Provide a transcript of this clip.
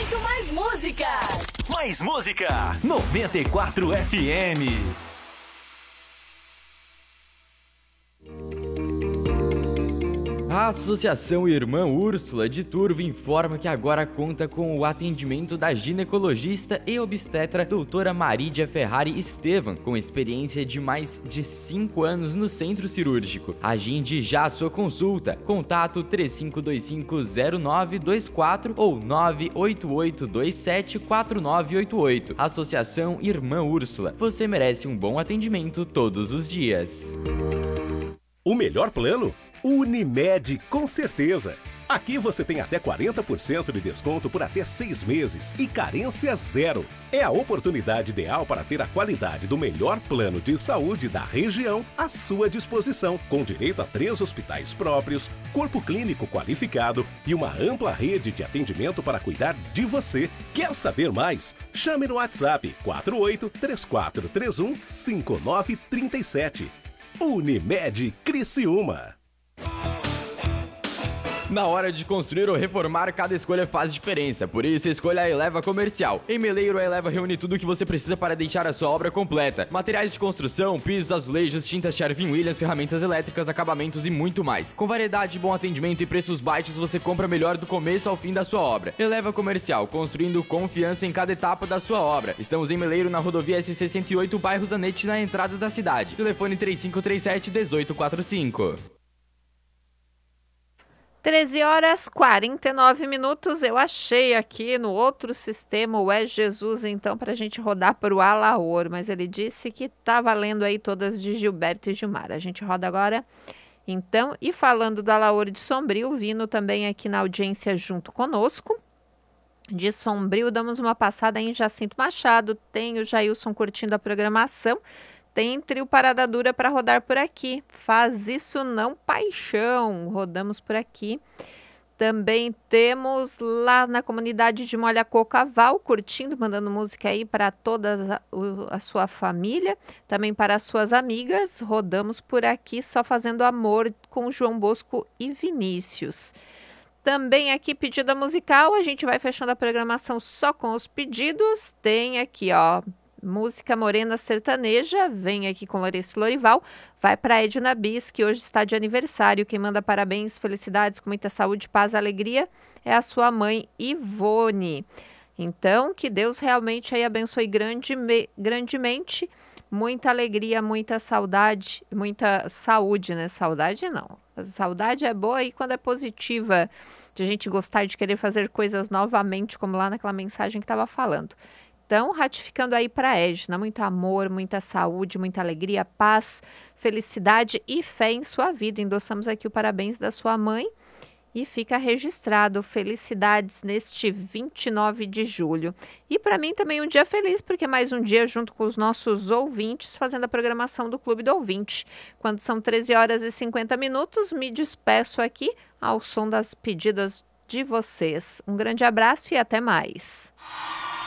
muito mais músicas. Mais música, 94 FM. A Associação Irmã Úrsula de Turvo informa que agora conta com o atendimento da ginecologista e obstetra doutora Marídia Ferrari Estevam, com experiência de mais de 5 anos no centro cirúrgico. Agende já a sua consulta. Contato 35250924 ou 988274988. Associação Irmã Úrsula. Você merece um bom atendimento todos os dias. O melhor plano? Unimed, com certeza. Aqui você tem até 40% de desconto por até 6 meses e carência zero. É a oportunidade ideal para ter a qualidade do melhor plano de saúde da região à sua disposição, com direito a 3 hospitais próprios, corpo clínico qualificado e uma ampla rede de atendimento para cuidar de você. Quer saber mais? Chame no WhatsApp 4834315937. Unimed Criciúma. Na hora de construir ou reformar, cada escolha faz diferença, por isso escolha a Eleva Comercial. Em Meleiro, a Eleva reúne tudo o que você precisa para deixar a sua obra completa. Materiais de construção, pisos, azulejos, tintas Sherwin-Williams, ferramentas elétricas, acabamentos e muito mais. Com variedade, bom atendimento e preços baixos, você compra melhor do começo ao fim da sua obra. Eleva Comercial, construindo confiança em cada etapa da sua obra. Estamos em Meleiro, na rodovia SC-108, bairro Zanetti, na entrada da cidade. Telefone 3537-1845. 13h49. Eu achei aqui no outro sistema o Jesus, então, para a gente rodar para o Alaor, mas ele disse que tá valendo aí todas de Gilberto e Gilmar. A gente roda agora, então, e falando do Alaor de Sombrio, Vino também aqui na audiência junto conosco. De Sombrio, damos uma passada em Jacinto Machado, tem o Jailson curtindo a programação. Tem trio Parada Dura para rodar por aqui. Faz isso não, paixão. Rodamos por aqui. Também temos lá na comunidade de Molhacocaval, curtindo, mandando música aí para toda a sua família. Também para as suas amigas. Rodamos por aqui só fazendo amor com João Bosco e Vinícius. Também aqui pedida musical. A gente vai fechando a programação só com os pedidos. Tem aqui, ó. Música Morena Sertaneja, vem aqui com Larissa Lorival, vai para Edna Bis, que hoje está de aniversário. Quem manda parabéns, felicidades, com muita saúde, paz, alegria, é a sua mãe Ivone. Então, que Deus realmente aí abençoe grandemente, muita alegria, muita saudade, muita saúde, né? Saudade não, a saudade é boa aí quando é positiva, de a gente gostar de querer fazer coisas novamente, como lá naquela mensagem que estava falando. Então, ratificando aí para a Edna, muito amor, muita saúde, muita alegria, paz, felicidade e fé em sua vida. Endossamos aqui o parabéns da sua mãe e fica registrado. Felicidades neste 29 de julho. E para mim também um dia feliz, porque é mais um dia junto com os nossos ouvintes, fazendo a programação do Clube do Ouvinte. Quando são 13h50, me despeço aqui ao som das pedidas de vocês. Um grande abraço e até mais.